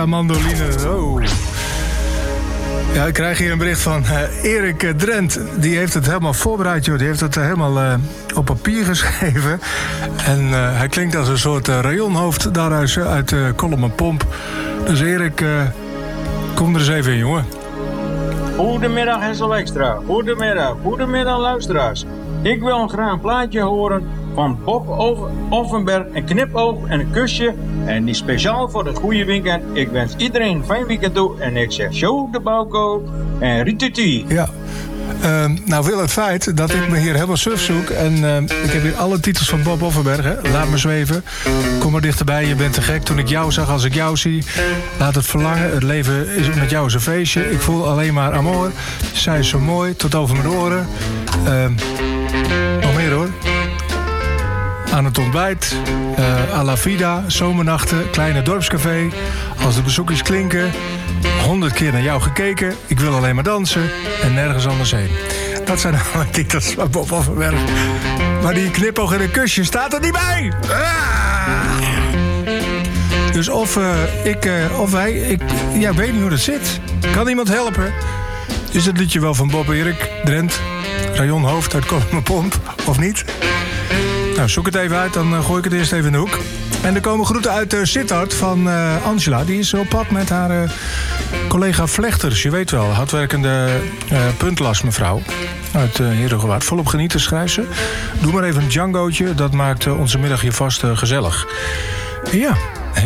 Via mandoline. Oh. Ja, ik krijg hier een bericht van Erik Drent. Die heeft het helemaal voorbereid, joh. Die heeft het helemaal op papier geschreven. En hij klinkt als een soort rayonhoofd daaruit uit Kolm en Pomp. Dus Erik, kom er eens even in, jongen. Goedemiddag Hessel Extra. Goedemiddag luisteraars. Ik wil graag een plaatje horen van Bob Offenberg. Een knipoog en een kusje. En die speciaal voor het goede weekend. Ik wens iedereen een fijn weekend toe. En ik zeg show de Bauko en Rititi. Ja. Nou wil het feit dat ik me hier helemaal surf zoek. En ik heb hier alle titels van Bob Offenberg. Hè. Laat me zweven. Kom maar dichterbij, je bent te gek. Toen ik jou zag, als ik jou zie. Laat het verlangen. Het leven is met jou is een feestje. Ik voel alleen maar amor. Zij is zo mooi, tot over mijn oren. Nog meer hoor. Aan het ontbijt, à la vida, zomernachten, kleine dorpscafé. Als de bezoekers klinken, 100 keer naar jou gekeken. Ik wil alleen maar dansen en nergens anders heen. Dat zijn alle titels van Bob Offenberg. Maar die knipoog en een kusje staat er niet bij. Dus of wij, weet niet hoe dat zit. Kan iemand helpen? Is het liedje wel van Bob Erik Drent, rayonhoofd uit Kolm en Pomp, of niet? Nou, zoek het even uit, dan gooi ik het eerst even in de hoek. En er komen groeten uit Sittard van Angela. Die is op pad met haar collega Vlechters. Je weet wel, hardwerkende puntlastmevrouw uit Heerhugowaard. Volop genieten, schrijft ze. Doe maar even een Djangootje, dat maakt onze middag hier vast gezellig. Ja,